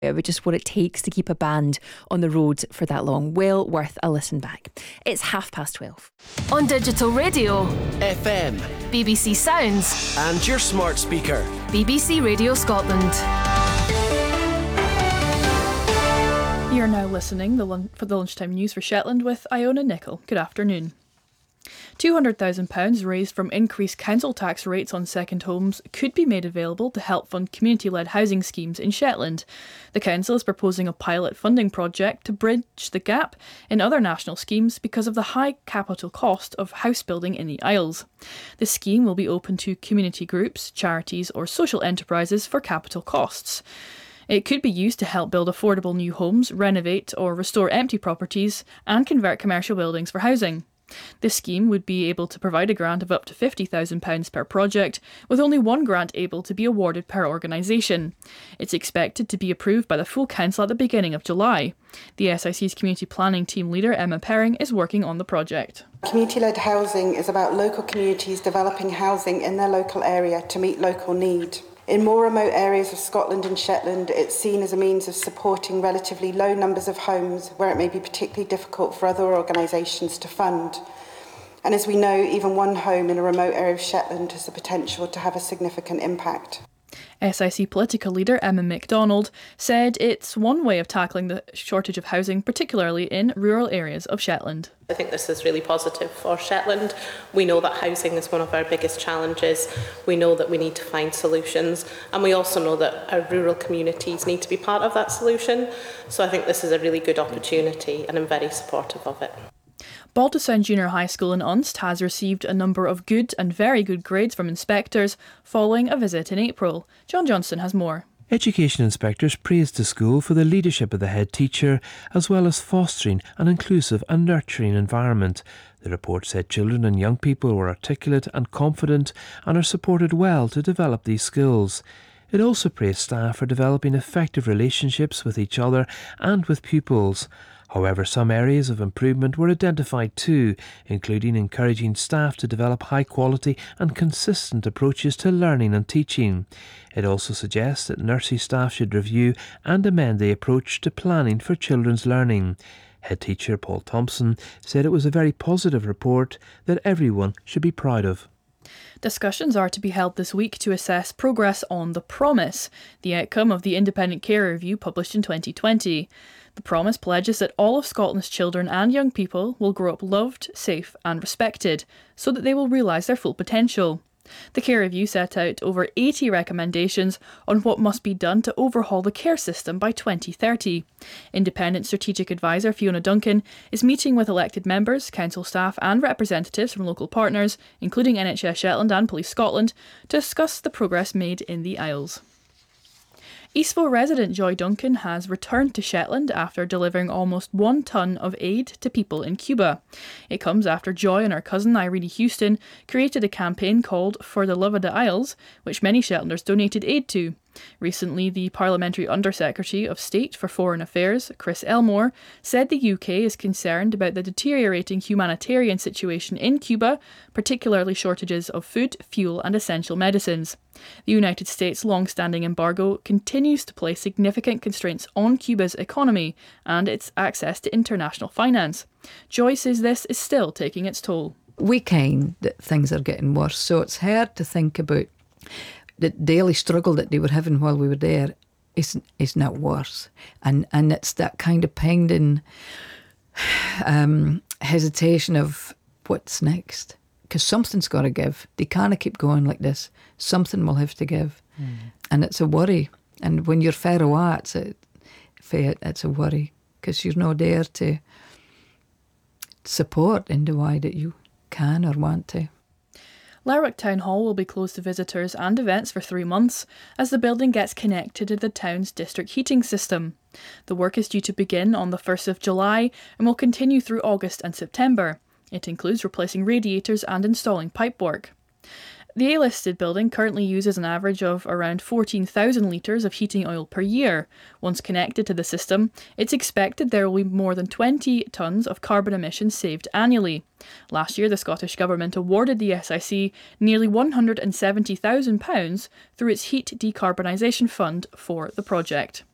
With just what it takes to keep a band on the road for that long. Well worth a listen back. It's 12:30. On digital radio, FM, BBC Sounds, and your smart speaker. BBC Radio Scotland. You're now listening for the lunchtime news for Shetland with Iona Nicol. Good afternoon. £200,000 raised from increased council tax rates on second homes could be made available to help fund community-led housing schemes in Shetland. The council is proposing a pilot funding project to bridge the gap in other national schemes because of the high capital cost of house building in the Isles. The scheme will be open to community groups, charities or social enterprises for capital costs. It could be used to help build affordable new homes, renovate or restore empty properties and convert commercial buildings for housing. This scheme would be able to provide a grant of up to £50,000 per project, with only one grant able to be awarded per organisation. It's expected to be approved by the full council at the beginning of July. The SIC's community planning team leader, Emma Perring, is working on the project. Community-led housing is about local communities developing housing in their local area to meet local need. In more remote areas of Scotland and Shetland, it's seen as a means of supporting relatively low numbers of homes where it may be particularly difficult for other organisations to fund. And as we know, even one home in a remote area of Shetland has the potential to have a significant impact. SIC political leader Emma MacDonald said it's one way of tackling the shortage of housing, particularly in rural areas of Shetland. I think this is really positive for Shetland. We know that housing is one of our biggest challenges. We know that we need to find solutions, and we also know that our rural communities need to be part of that solution. So I think this is a really good opportunity, and I'm very supportive of it. Balderstown Junior High School in Unst has received a number of good and very good grades from inspectors following a visit in April. John Johnston has more. Education inspectors praised the school for the leadership of the head teacher, as well as fostering an inclusive and nurturing environment. The report said children and young people were articulate and confident and are supported well to develop these skills. It also praised staff for developing effective relationships with each other and with pupils. However, some areas of improvement were identified too, including encouraging staff to develop high-quality and consistent approaches to learning and teaching. It also suggests that nursery staff should review and amend the approach to planning for children's learning. Head teacher Paul Thompson said it was a very positive report that everyone should be proud of. Discussions are to be held this week to assess progress on The Promise, the outcome of the Independent Care Review published in 2020. The Promise pledges that all of Scotland's children and young people will grow up loved, safe and respected, so that they will realise their full potential. The Care Review set out over 80 recommendations on what must be done to overhaul the care system by 2030. Independent Strategic Advisor Fiona Duncan is meeting with elected members, council staff and representatives from local partners, including NHS Shetland and Police Scotland, to discuss the progress made in the Isles. Eastville resident Joy Duncan has returned to Shetland after delivering almost 1 tonne of aid to people in Cuba. It comes after Joy and her cousin Irene Houston created a campaign called For the Love of the Isles, which many Shetlanders donated aid to. Recently, the Parliamentary Undersecretary of State for Foreign Affairs, Chris Elmore, said the UK is concerned about the deteriorating humanitarian situation in Cuba, particularly shortages of food, fuel and essential medicines. The United States' long-standing embargo continues to place significant constraints on Cuba's economy and its access to international finance. Joy says this is still taking its toll. We kind that things are getting worse, so it's hard to think about the daily struggle that they were having while we were there is not worse. And it's that kind of pending hesitation of what's next. Because something's got to give. They can't keep going like this. Something will have to give. And it's a worry. And when you're far away, it's a worry. Because you're not there to support in the way that you can or want to. Lerwick Town Hall will be closed to visitors and events for 3 months as the building gets connected to the town's district heating system. The work is due to begin on the 1st of July and will continue through August and September. It includes replacing radiators and installing pipework. The A-listed building currently uses an average of around 14,000 litres of heating oil per year. Once connected to the system, it's expected there will be more than 20 tonnes of carbon emissions saved annually. Last year, the Scottish Government awarded the SIC nearly £170,000 through its Heat Decarbonisation Fund for the project.